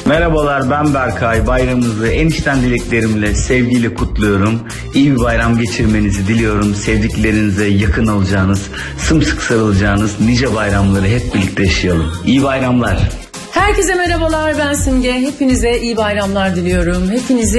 Merhabalar, ben Berkay. Bayramınızı en içten dileklerimle sevgiyle kutluyorum. İyi bir bayram geçirmenizi diliyorum. Sevdiklerinize yakın olacağınız, sımsıkı sarılacağınız nice bayramları hep birlikte yaşayalım. İyi bayramlar. Herkese merhabalar, ben Simge. Hepinize iyi bayramlar diliyorum. Hepinizi